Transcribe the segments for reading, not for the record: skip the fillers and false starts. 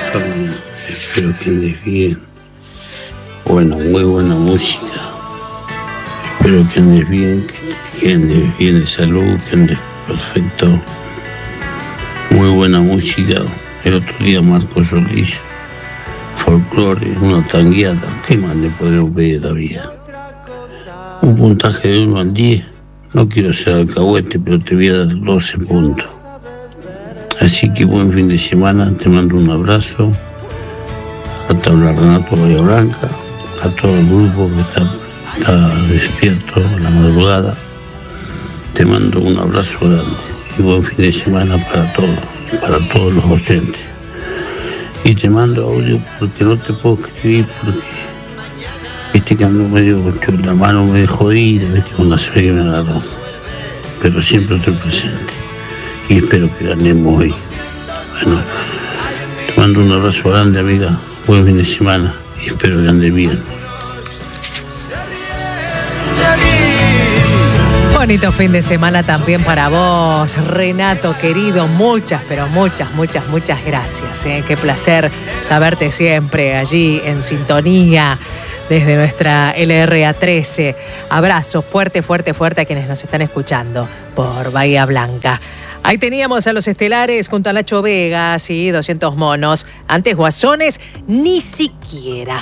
Fabián, espero que andes bien. Bueno, muy buena música. Espero que andes bien, que andes bien de salud, que andes perfecto. Muy buena música. El otro día Marco Solís, folclore, una tangueada. ¿Qué más le podemos pedir todavía? Un puntaje de 1 al 10. No quiero ser alcahuete, pero te voy a dar 12 puntos. Así que buen fin de semana, te mando un abrazo. A tabla Renato Bahía Blanca, a todo el grupo que está despierto a la madrugada. Te mando un abrazo grande y buen fin de semana para todos los oyentes. Y te mando audio porque no te puedo escribir porque viste que ando medio con la mano medio jodida, viste con la suerte que me agarró. Pero siempre estoy presente y espero que ganemos hoy. Bueno, te mando un abrazo grande, amiga. Buen fin de semana y espero que ande bien. Bonito fin de semana también para vos, Renato querido. Muchas, pero muchas gracias. Qué placer saberte siempre allí en sintonía desde nuestra LRA 13. Abrazo fuerte a quienes nos están escuchando por Bahía Blanca. Ahí teníamos a los estelares junto a Nacho Vega, sí, 200 monos. Antes Guasones, ni siquiera.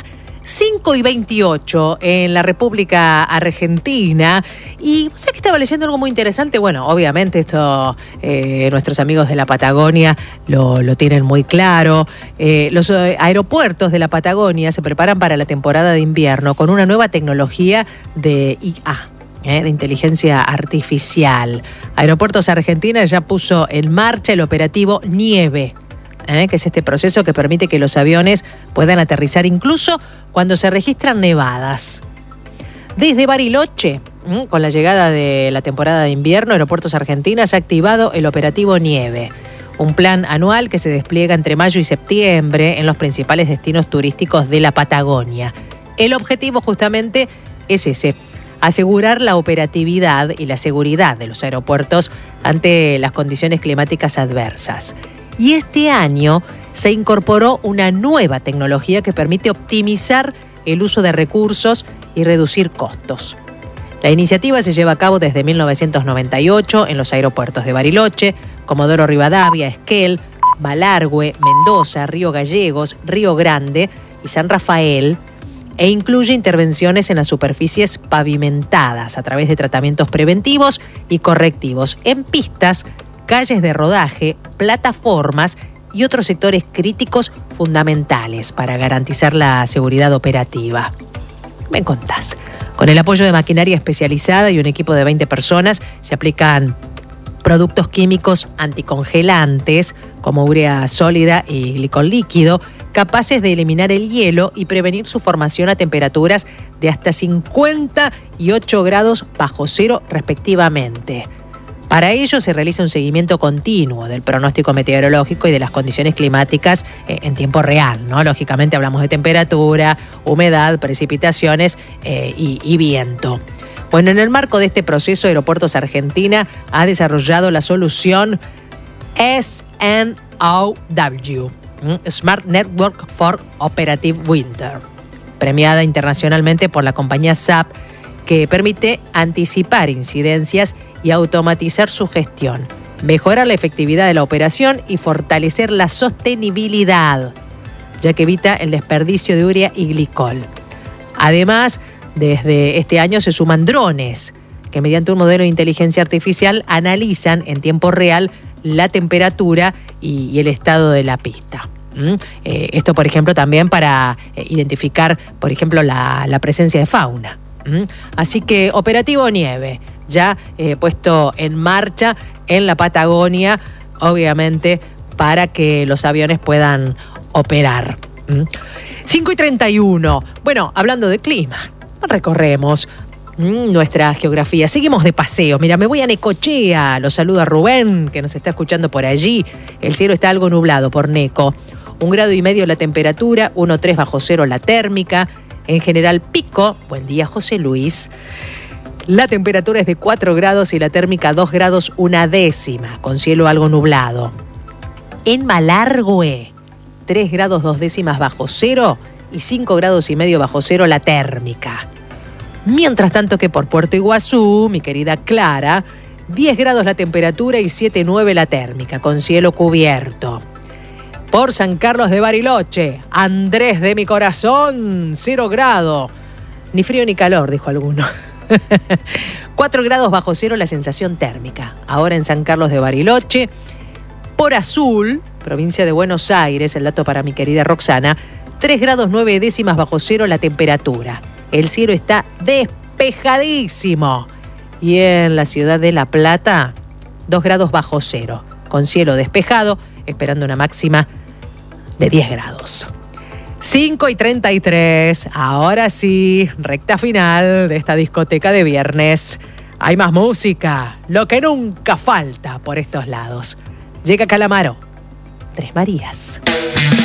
5:28 en la República Argentina. Y ¿sabes que estaba leyendo algo muy interesante? Bueno, obviamente esto nuestros amigos de la Patagonia lo tienen muy claro. Los aeropuertos de la Patagonia se preparan para la temporada de invierno con una nueva tecnología de IA. De inteligencia artificial. Aeropuertos Argentina ya puso en marcha el operativo Nieve, que es este proceso que permite que los aviones puedan aterrizar incluso cuando se registran nevadas. Desde Bariloche, con la llegada de la temporada de invierno, Aeropuertos Argentina ha activado el operativo Nieve, un plan anual que se despliega entre mayo y septiembre en los principales destinos turísticos de la Patagonia. El objetivo justamente es ese: asegurar la operatividad y la seguridad de los aeropuertos ante las condiciones climáticas adversas. Y este año se incorporó una nueva tecnología que permite optimizar el uso de recursos y reducir costos. La iniciativa se lleva a cabo desde 1998 en los aeropuertos de Bariloche, Comodoro Rivadavia, Esquel, Malargüe, Mendoza, Río Gallegos, Río Grande y San Rafael, e incluye intervenciones en las superficies pavimentadas a través de tratamientos preventivos y correctivos en pistas, calles de rodaje, plataformas y otros sectores críticos fundamentales para garantizar la seguridad operativa. ¿Me contás? Con el apoyo de maquinaria especializada y un equipo de 20 personas se aplican productos químicos anticongelantes como urea sólida y glicol líquido, capaces de eliminar el hielo y prevenir su formación a temperaturas de hasta 58 grados bajo cero respectivamente. Para ello se realiza un seguimiento continuo del pronóstico meteorológico y de las condiciones climáticas en tiempo real, ¿no? Lógicamente hablamos de temperatura, humedad, precipitaciones y viento. Bueno, en el marco de este proceso, Aeropuertos Argentina ha desarrollado la solución SNOW, Smart Network for Operative Winter, premiada internacionalmente por la compañía SAP, que permite anticipar incidencias y automatizar su gestión, mejorar la efectividad de la operación y fortalecer la sostenibilidad, ya que evita el desperdicio de urea y glicol. Además, desde este año se suman drones, que mediante un modelo de inteligencia artificial analizan en tiempo real la temperatura y el estado de la pista. Esto, por ejemplo, también para identificar, por ejemplo, la presencia de fauna. Así que operativo Nieve, ya puesto en marcha en la Patagonia, obviamente, para que los aviones puedan operar. 5:31. Bueno, hablando de clima, recorremos nuestra geografía. Seguimos de paseo. Mira, me voy a Necochea. Los saluda Rubén, que nos está escuchando por allí. El cielo está algo nublado por Neco. 1,5 grados la temperatura, 1,3 bajo cero la térmica. En general, Pico. Buen día, José Luis. La temperatura es de 4 grados y la térmica 2 grados 1 décima, con cielo algo nublado. En Malargüe, 3 grados 2 décimas bajo cero y 5 grados y medio bajo cero la térmica. Mientras tanto que por Puerto Iguazú, mi querida Clara, 10 grados la temperatura y 7,9 la térmica, con cielo cubierto. Por San Carlos de Bariloche, Andrés de mi corazón, 0 grado. Ni frío ni calor, dijo alguno. 4 grados bajo cero la sensación térmica. Ahora en San Carlos de Bariloche. Por Azul, provincia de Buenos Aires, el dato para mi querida Roxana, 3 grados 9 décimas bajo cero la temperatura. El cielo está despejadísimo. Y en la ciudad de La Plata, 2 grados bajo cero, con cielo despejado, esperando una máxima de 10 grados. 5:33, ahora sí, recta final de esta discoteca de viernes. Hay más música, lo que nunca falta por estos lados. Llega Calamaro, Tres Marías.